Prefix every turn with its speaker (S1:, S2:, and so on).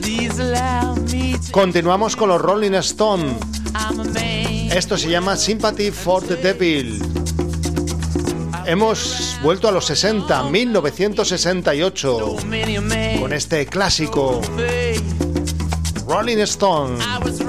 S1: Continuamos con los Rolling Stones. Esto se llama Sympathy for the Devil. Hemos vuelto a los 60, 1968, con este clásico Rolling Stones.